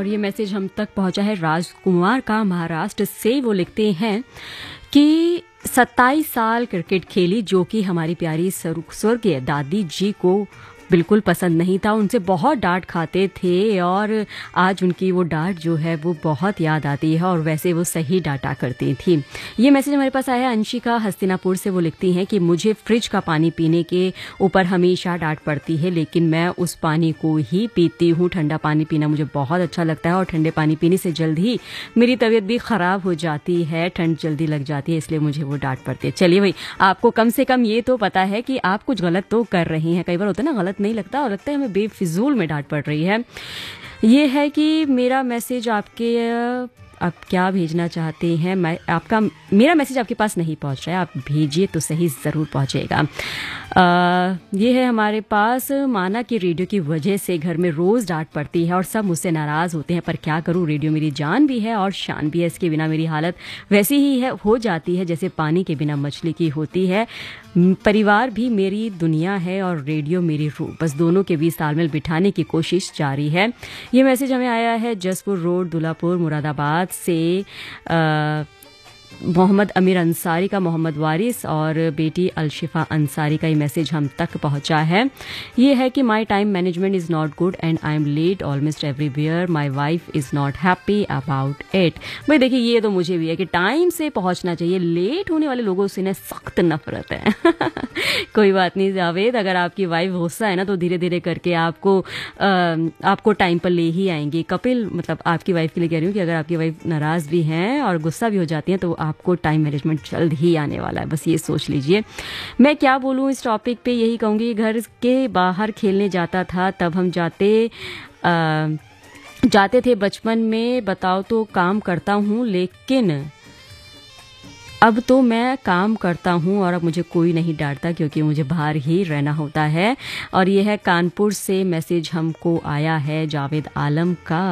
और ये मैसेज हम तक पहुंचा है राजकुमार का, महाराष्ट्र से। वो लिखते हैं कि 27 साल क्रिकेट खेली, जो कि हमारी प्यारी स्वर्गीय दादी जी को बिल्कुल पसंद नहीं था। उनसे बहुत डांट खाते थे और आज उनकी वो डांट जो है वो बहुत याद आती है, और वैसे वो सही डांटा करती थी। ये मैसेज हमारे पास आया है अंशिका हस्तिनापुर से। वो लिखती हैं कि मुझे फ्रिज का पानी पीने के ऊपर हमेशा डांट पड़ती है, लेकिन मैं उस पानी को ही पीती हूँ। ठंडा पानी पीना मुझे बहुत अच्छा लगता है और ठंडे पानी पीने से जल्द ही मेरी तबीयत भी ख़राब हो जाती है, ठंड जल्दी लग जाती है, इसलिए मुझे वो डांट पड़ती है। चलिए भाई, आपको कम से कम ये तो पता है कि आप कुछ गलत तो कर रही हैं। कई बार होता है ना, गलत नहीं लगता और लगता है हमें बेफिजूल में डांट पड़ रही है। ये है कि मेरा मैसेज आपके, आप क्या भेजना चाहते हैं, मेरा मैसेज आपके पास नहीं पहुंच रहा है, आप भेजिए तो सही, ज़रूर पहुंचेगा। ये है हमारे पास, माना कि रेडियो की वजह से घर में रोज़ डांट पड़ती है और सब मुझसे नाराज़ होते हैं, पर क्या करूं, रेडियो मेरी जान भी है और शान भी है। इसके बिना मेरी हालत वैसी ही है, हो जाती है जैसे पानी के बिना मछली की होती है। परिवार भी मेरी दुनिया है और रेडियो मेरी रूह, बस दोनों के बीच तालमेल बिठाने की कोशिश जारी है। ये मैसेज हमें आया है जसपुर रोड, दुल्हापुर, मुरादाबाद से मोहम्मद अमीर अंसारी का, मोहम्मद वारिस और बेटी अलशिफा अंसारी का ये मैसेज हम तक पहुंचा है। ये है कि my time management is not good and I am late almost everywhere, my wife is not happy about it. भाई देखिए, ये तो मुझे भी है कि टाइम से पहुंचना चाहिए, लेट होने वाले लोगों से ना सख्त नफरत है। कोई बात नहीं जावेद, अगर आपकी वाइफ गुस्सा है ना तो धीरे धीरे करके आपको टाइम पर ले ही आएंगे। कपिल, मतलब आपकी वाइफ के लिए कह रही हूँ कि अगर आपकी वाइफ नाराज़ भी हैं और गुस्सा भी हो जाती हैं तो आपको टाइम मैनेजमेंट जल्द ही आने वाला है, बस ये सोच लीजिए। मैं क्या बोलूँ इस टॉपिक पे, यही कहूँगी, घर के बाहर खेलने जाता था तब हम जाते थे बचपन में, बताओ तो काम करता हूँ, लेकिन अब तो मैं काम करता हूँ और अब मुझे कोई नहीं डांटता क्योंकि मुझे बाहर ही रहना होता है। और ये है कानपुर से मैसेज हमको आया है जावेद आलम का।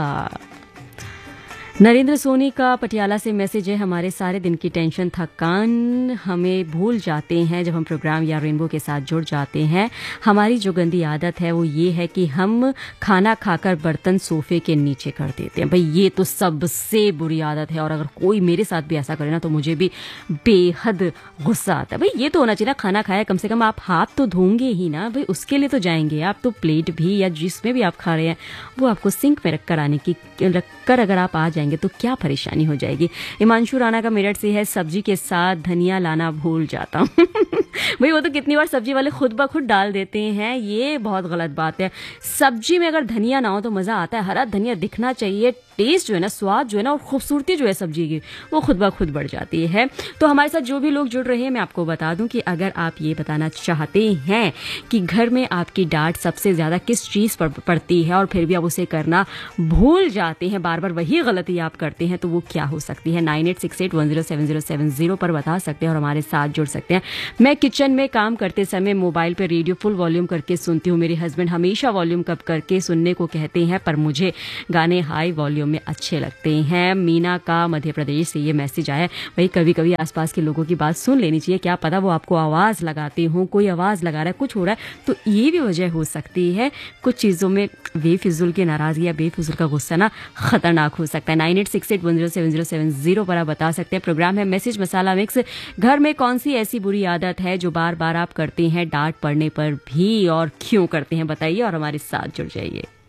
नरेंद्र सोनी का पटियाला से मैसेज है, हमारे सारे दिन की टेंशन थकान हमें भूल जाते हैं जब हम प्रोग्राम या रेनबो के साथ जुड़ जाते हैं। हमारी जो गंदी आदत है वो ये है कि हम खाना खाकर बर्तन सोफे के नीचे कर देते हैं। भाई ये तो सबसे बुरी आदत है और अगर कोई मेरे साथ भी ऐसा करे ना तो मुझे भी बेहद गुस्सा आता है। भाई ये तो होना चाहिए ना, खाना खाया कम से कम आप हाथ तो धोंगे ही ना, भाई उसके लिए तो जाएंगे आप, तो प्लेट भी या जिसमें भी आप खा रहे हैं वो आपको सिंक में रखकर अगर आप आ जाएंगे तो क्या परेशानी हो जाएगी। हिमांशु राणा का मेरठ से है, सब्जी के साथ धनिया लाना भूल जाता हूँ। भाई वो तो कितनी बार सब्जी वाले खुद ब खुद डाल देते हैं, ये बहुत गलत बात है। सब्जी में अगर धनिया ना हो तो मज़ा आता है, हरा धनिया दिखना चाहिए, टेस्ट जो है ना, स्वाद जो है ना और खूबसूरती जो है सब्जी की वो खुद ब खुद बढ़ जाती है। तो हमारे साथ जो भी लोग जुड़ रहे हैं, मैं आपको बता दूं कि अगर आप ये बताना चाहते हैं कि घर में आपकी डांट सबसे ज़्यादा किस चीज़ पर पड़ती है और फिर भी आप उसे करना भूल जाते हैं, बार बार वही गलती आप करते हैं, तो वो क्या हो सकती है, 9868107070 पर बता सकते हैं और हमारे साथ जुड़ सकते हैं। मैं किचन में काम करते समय मोबाइल पर रेडियो फुल वॉल्यूम करके सुनती हूँ। मेरे हस्बैंड हमेशा वॉल्यूम कम करके सुनने को कहते हैं, पर मुझे गाने हाई वॉल्यूम में अच्छे लगते हैं। मीना का मध्य प्रदेश से ये मैसेज आया। वही कभी कभी आसपास के लोगों की बात सुन लेनी चाहिए, क्या पता वो आपको आवाज़ लगाते हों, कोई आवाज़ लगा रहा है, कुछ हो रहा है, तो ये भी वजह हो सकती है। कुछ चीज़ों में बेफिजूल की नाराज़गी या बेफिजूल का गुस्सा ना खतरनाक हो सकता है। 9868107070 पर आप बता सकते हैं। प्रोग्राम है मैसेज मसाला मिक्स। घर में कौन सी ऐसी बुरी आदत है जो बार बार आप करते हैं डांट पड़ने पर भी, और क्यों करते हैं बताइए और हमारे साथ जुड़ जाइए।